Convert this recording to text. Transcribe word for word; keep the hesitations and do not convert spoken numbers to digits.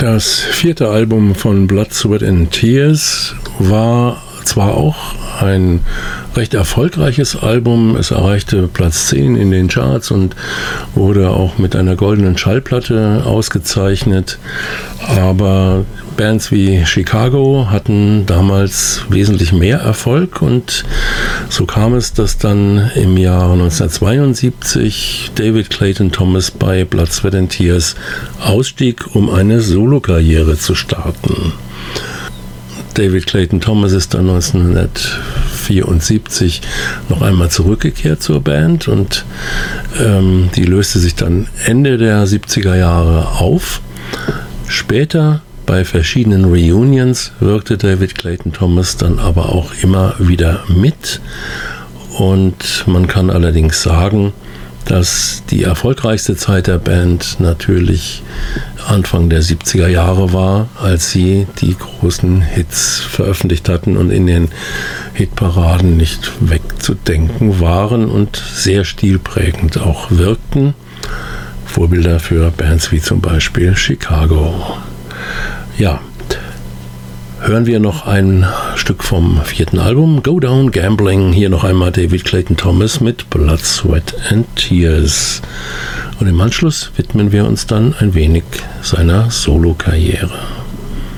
Das vierte Album von Blood, Sweat and Tears war zwar auch ein recht erfolgreiches Album. Es erreichte Platz zehn in den Charts und wurde auch mit einer goldenen Schallplatte ausgezeichnet. Aber Bands wie Chicago hatten damals wesentlich mehr Erfolg und so kam es, dass dann im Jahr neunzehnhundertzweiundsiebzig David Clayton Thomas bei Blood, Sweat and Tears ausstieg, um eine Solokarriere zu starten. David Clayton Thomas ist dann neunzehnhundertvierundsiebzig noch einmal zurückgekehrt zur Band und ähm, die löste sich dann Ende der siebziger Jahre auf. Später bei verschiedenen Reunions wirkte David Clayton Thomas dann aber auch immer wieder mit und man kann allerdings sagen, dass die erfolgreichste Zeit der Band natürlich Anfang der siebziger Jahre war, als sie die großen Hits veröffentlicht hatten und in den Hitparaden nicht wegzudenken waren und sehr stilprägend auch wirkten. Vorbilder für Bands wie zum Beispiel Chicago. Ja, hören wir noch ein Stück vom vierten Album, Go Down Gambling. Hier noch einmal David Clayton Thomas mit Blood, Sweat and Tears. Und im Anschluss widmen wir uns dann ein wenig seiner Solokarriere.